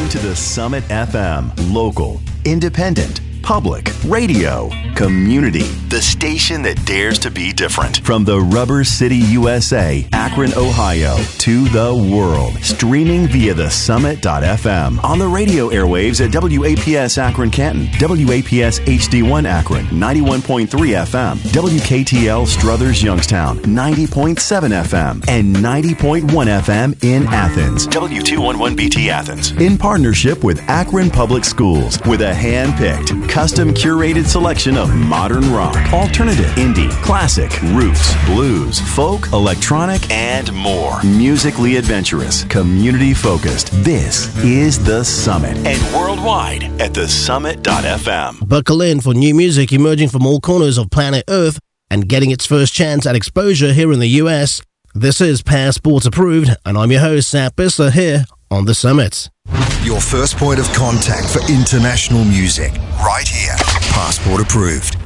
to the Summit FM, local, independent, public, radio, community, the station that dares to be different. From the Rubber City, USA, Akron, Ohio, to the world. Streaming via the Summit.fm. On the radio airwaves at WAPS Akron Canton, WAPS HD1 Akron, 91.3 FM, WKTL Struthers Youngstown, 90.7 FM, and 90.1 FM in Athens, W211BT Athens. In partnership with Akron Public Schools, with a hand-picked, custom curated selection of modern rock, alternative, indie, classic, roots, blues, folk, electronic, and more. Musically adventurous, community focused. This is The Summit, and worldwide at thesummit.fm. Buckle in for new music emerging from all corners of planet Earth and getting its first chance at exposure here in the US. This is Passport Approved, and I'm your host, Sap Bisler, here on The Summit. Your first point of contact for international music, right here. Passport Approved.